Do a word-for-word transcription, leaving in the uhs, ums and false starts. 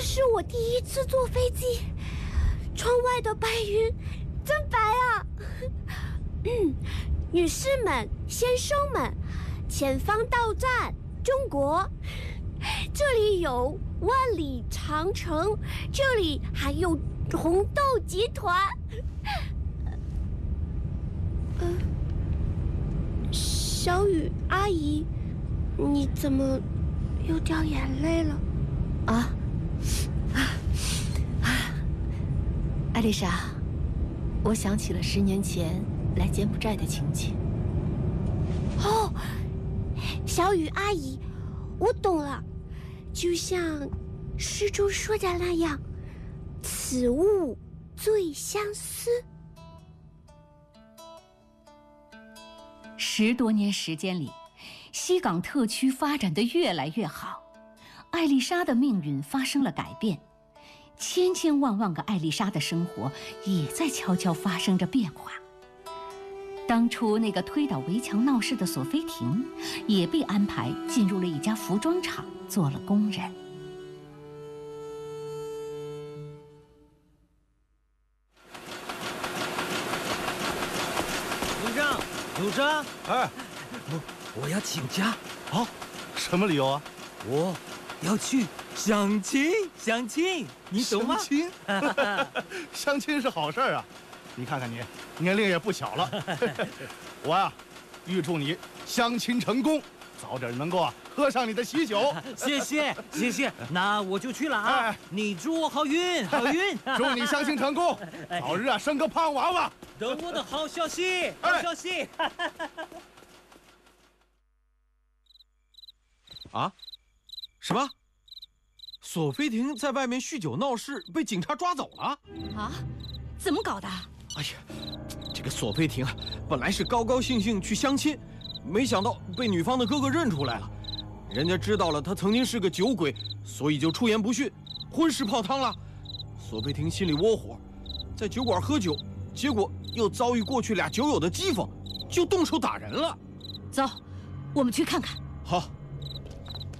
是我第一次坐飞机，窗外的白云真白啊！嗯，女士们、先生们，前方到站中国，这里有万里长城，这里还有红豆集团。呃，小雨阿姨，你怎么又掉眼泪了？ 啊啊啊！艾丽莎，我想起了十年前来柬埔寨的情景。 哦，小雨阿姨，我懂了，就像诗中说的那样，此物最相思。 十多年时间里，西港特区发展得越来越好，艾丽莎的命运发生了改变，千千万万个艾丽莎的生活也在悄悄发生着变化。当初那个推倒围墙闹事的索菲婷，也被安排进入了一家服装厂做了工人。 鲁章，鲁章， 哎， 我我要请假。 哦，什么理由啊？ 我要去相亲，相亲，你懂吗？ 相亲，相亲是好事啊！你看看你，年龄也不小了。我呀、啊，预祝你相亲成功，早点能够啊喝上你的喜酒。 谢谢，谢谢，那我就去了啊！ 哎、 你祝我好运，好运！ 祝你相亲成功，早日啊生个胖娃娃。 等我的好消息，好消息！ 啊？什么？索菲婷在外面酗酒闹事，被警察抓走了？ 啊？怎么搞的？ 哎呀，这个索菲婷啊，本来是高高兴兴去相亲，没想到被女方的哥哥认出来了。人家知道了他曾经是个酒鬼，所以就出言不逊，婚事泡汤了。索菲婷心里窝火，在酒馆喝酒，结果又遭遇过去俩酒友的讥讽，就动手打人了。 走，我们去看看。 好。